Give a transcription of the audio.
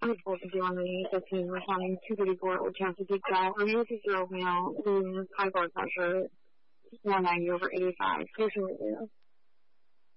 2014 responding 234 with chance to dig out. Are you a 6-year-old male whose high blood pressure 190/85? Who should we do?